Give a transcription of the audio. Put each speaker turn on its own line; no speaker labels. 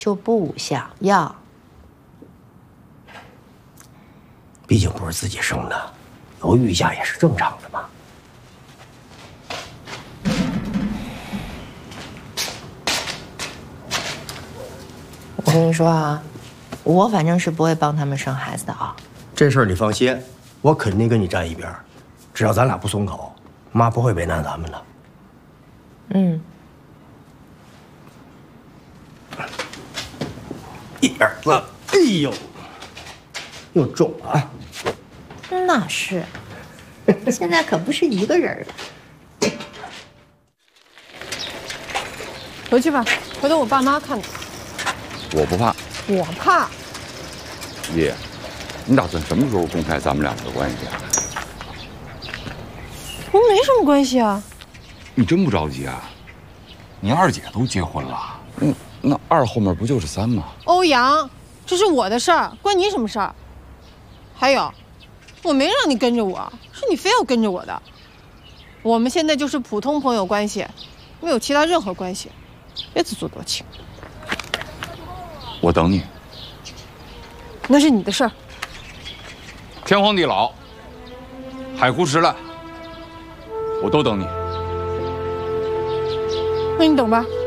就不想要。
毕竟不是自己生的，犹豫一下也是正常的嘛。
我跟你说啊，我反正是不会帮他们生孩子的啊。
这事儿你放心，我肯定跟你站一边，只要咱俩不松口，妈不会为难咱们的。
嗯。
1、2、3，哎呦，又中了啊！
那是，现在可不是一个人了。
回去吧，回头我爸妈看着。
我不怕。
我怕。
爷，你打算什么时候公开咱们两个的关系啊？
我们没什么关系啊。
你真不着急啊？你二姐都结婚了。那2后面不就是3吗？
欧阳，这是我的事儿，关你什么事儿？还有，我没让你跟着我，是你非要跟着我的。我们现在就是普通朋友关系，没有其他任何关系，别自作多情。
我等你。
那是你的事儿。
天荒地老，海枯石烂，我都等你。
那你等吧。